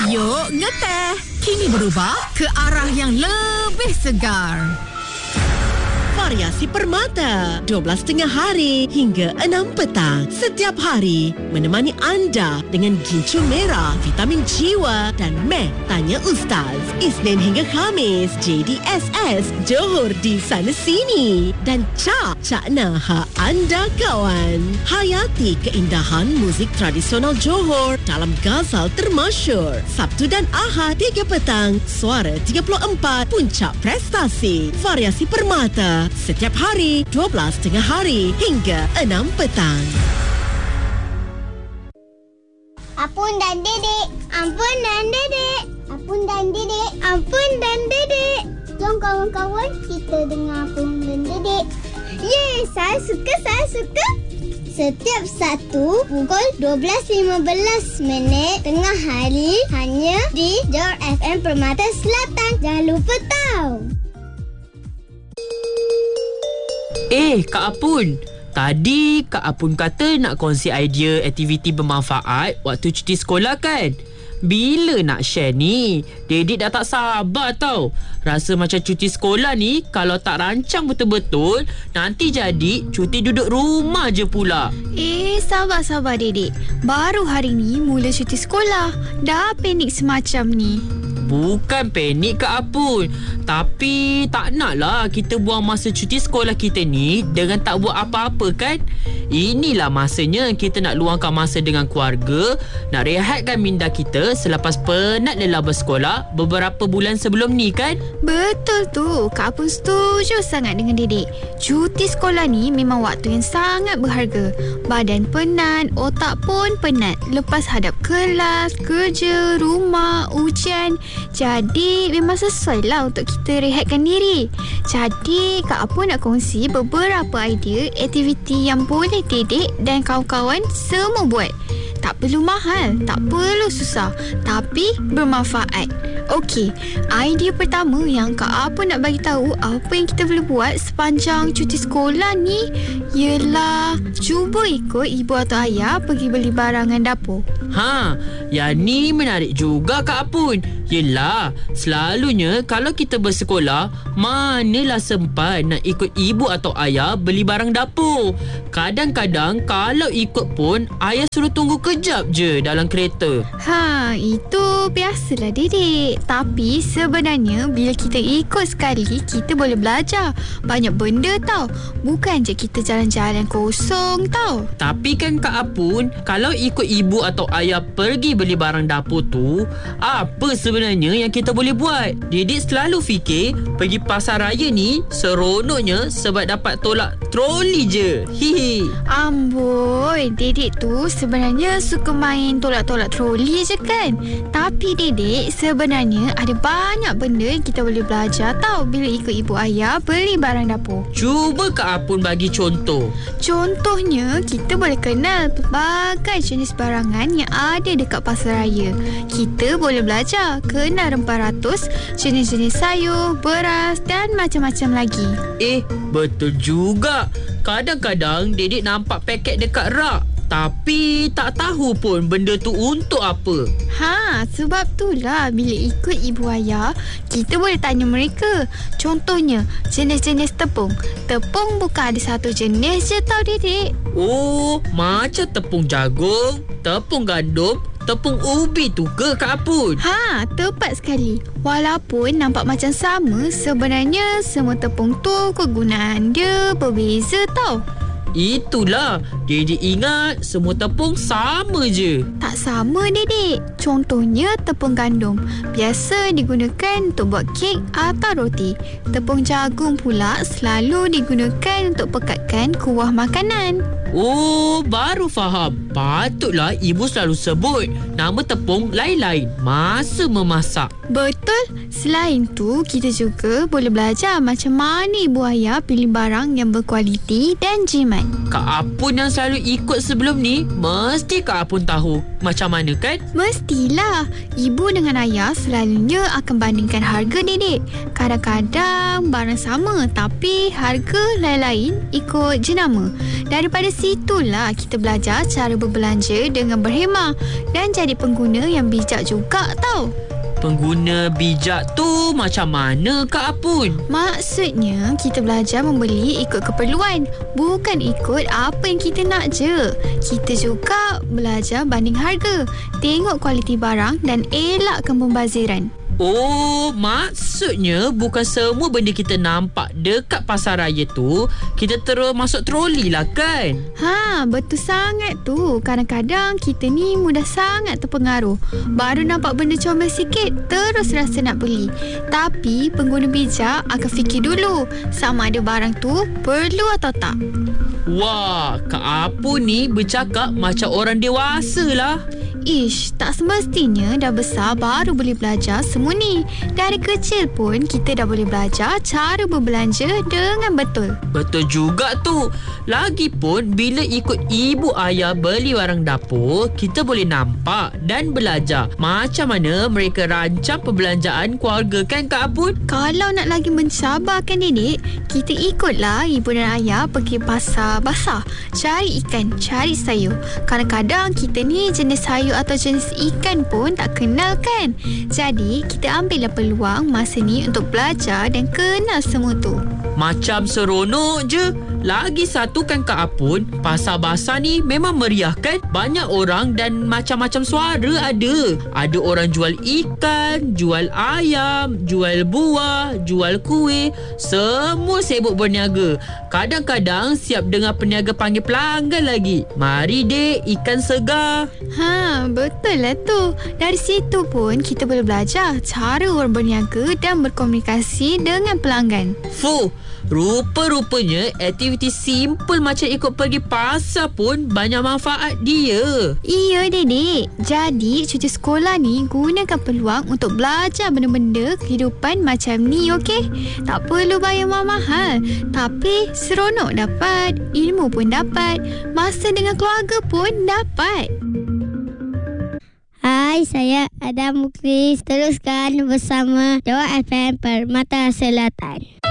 Yuk ngeteh. Kini berubah ke arah yang lebih segar. Variasi Permata 12.30 hari hingga 6 petang setiap hari menemani anda dengan gincu merah, vitamin jiwa dan meh tanya Ustaz. Isnin hingga Khamis JDSS Johor di sana sini dan Cak Nah anda kawan. Hayati keindahan muzik tradisional Johor dalam Ghazal termasyur. Sabtu dan Ahad 3 petang Suara 34 Puncak Prestasi. Variasi Permata setiap hari 12.30 hari hingga 6 petang. Apun dan Dedek. Ampun dan Dedek. Apun dan Dedek. Ampun dan Dedek. Jom kawan-kawan kita dengar Apun dan Dedek. Yeay, saya suka. Setiap Sabtu pukul 12.15 tengah hari hanya di Johor FM Permata Selatan. Jangan lupa tahu. Kak Apun. Tadi Kak Apun kata nak kongsi idea aktiviti bermanfaat waktu cuti sekolah kan? Bila nak share ni? Dedik dah tak sabar tau. Rasa macam cuti sekolah ni kalau tak rancang betul-betul, nanti jadi cuti duduk rumah je pula. Sabar Dedik. Baru hari ni mula cuti sekolah. Dah panik semacam ni. Bukan panik Kak Apun, tapi tak naklah kita buang masa cuti sekolah kita ni dengan tak buat apa-apa kan? Inilah masanya kita nak luangkan masa dengan keluarga, nak rehatkan minda kita selepas penat lelah bersekolah beberapa bulan sebelum ni kan? Betul tu, Kak Apun setuju sangat dengan Dedik. Cuti sekolah ni memang waktu yang sangat berharga. Badan penat, otak pun penat lepas hadap kelas, kerja, rumah, ujian. Jadi memang sesuai lah untuk kita rehatkan diri. Jadi Kak Apun nak kongsi beberapa idea aktiviti yang boleh Dedik dan kawan-kawan semua buat. Tak perlu mahal, tak perlu susah, tapi bermanfaat. Okey, idea pertama yang Kak Apun nak bagi tahu apa yang kita boleh buat sepanjang cuti sekolah ni ialah cuba ikut ibu atau ayah pergi beli barangan dapur. Yang ni menarik juga Kak Apun. Yelah, selalunya kalau kita bersekolah, manalah sempat nak ikut ibu atau ayah beli barang dapur. Kadang-kadang kalau ikut pun, ayah suruh tunggu kejap je dalam kereta. Itu biasalah Dedik. Tapi sebenarnya bila kita ikut sekali, kita boleh belajar banyak benda tau. Bukan je kita jalan-jalan kosong tau. Tapi kan Kak Apun, kalau ikut ibu atau ayah pergi beli barang dapur tu, apa sebenarnya yang kita boleh buat? Dedik selalu fikir pergi pasar raya ni seronoknya sebab dapat tolak troli je. Amboi, Dedik tu sebenarnya suka main tolak-tolak troli je kan? Tapi Dedik sebenarnya ada banyak benda yang kita boleh belajar tau bila ikut ibu ayah beli barang dapur. Cuba Kak Apun bagi contoh. Contohnya, kita boleh kenal pelbagai jenis barangan yang ada dekat pasar raya. Kita boleh belajar kenal rempah ratus, jenis-jenis sayur, beras dan macam-macam lagi. Betul juga. Kadang-kadang Dedik nampak paket dekat rak, tapi tak tahu pun benda tu untuk apa. Sebab itulah bila ikut ibu ayah, kita boleh tanya mereka. Contohnya, jenis-jenis tepung. Tepung bukan ada satu jenis je tau Dedik. Macam tepung jagung, tepung gandum, tepung ubi tu ke Kak Apun? Tepat sekali. Walaupun nampak macam sama, sebenarnya semua tepung tu kegunaan dia berbeza tau. Itulah, Dedik ingat semua tepung sama je. Tak sama Dedik. Contohnya tepung gandum biasa digunakan untuk buat kek atau roti. Tepung jagung pula selalu digunakan untuk pekatkan kuah makanan. Baru faham. Patutlah ibu selalu sebut nama tepung lain-lain masa memasak. Betul. Selain tu, kita juga boleh belajar macam mana ibu ayah pilih barang yang berkualiti dan jimat. Kak Apun yang selalu ikut sebelum ni, mesti Kak Apun tahu macam mana kan? Mestilah. Ibu dengan ayah selalunya akan bandingkan harga Dedik. Kadang-kadang barang sama tapi harga lain-lain ikut jenama. Daripada situlah kita belajar cara berbelanja dengan berhemah dan jadi pengguna yang bijak juga tau. Pengguna bijak tu macam mana Kak Apun? Maksudnya kita belajar membeli ikut keperluan, bukan ikut apa yang kita nak je. Kita juga belajar banding harga, tengok kualiti barang dan elakkan pembaziran. Oh, maksudnya bukan semua benda kita nampak dekat pasar raya tu kita terus masuk troli lah kan? Betul sangat tu. Kadang-kadang kita ni mudah sangat terpengaruh. Baru nampak benda comel sikit, terus rasa nak beli. Tapi pengguna bijak akan fikir dulu sama ada barang tu perlu atau tak. Wah, Kak Apun ni bercakap macam orang dewasa lah. Ish, tak semestinya dah besar baru boleh belajar semua ni. Dari kecil pun kita dah boleh belajar cara berbelanja dengan betul. Betul juga tu. Lagipun bila ikut ibu ayah beli barang dapur, kita boleh nampak dan belajar macam mana mereka rancang perbelanjaan keluarga kan Kak Apun? Kalau nak lagi mencabarkan Didik, kita ikutlah ibu dan ayah pergi pasar basah, cari ikan, cari sayur. Kadang-kadang kita ni jenis sayur atau jenis ikan pun tak kenal kan. Jadi kita ambillah peluang masa ni untuk belajar dan kenal semua tu. Macam seronok je. Lagi satu kan Kak Apun, pasar basah ni memang meriah kan? Banyak orang dan macam-macam suara ada. Ada orang jual ikan, jual ayam, jual buah, jual kuih. Semua sibuk berniaga. Kadang-kadang siap dengar peniaga panggil pelanggan lagi. Mari dek, ikan segar. Betul lah tu. Dari situ pun kita boleh belajar cara orang berniaga dan berkomunikasi dengan pelanggan. Rupa-rupanya aktiviti simple macam ikut pergi pasar pun banyak manfaat dia. Iya Dedek. Jadi cuti sekolah ni gunakan peluang untuk belajar benda-benda kehidupan macam ni, okey? Tak perlu bayar mahal-mahal, tapi seronok dapat, ilmu pun dapat, masa dengan keluarga pun dapat. Hai, saya Adam Muklis. Teruskan bersama Dewa FM Permata Selatan.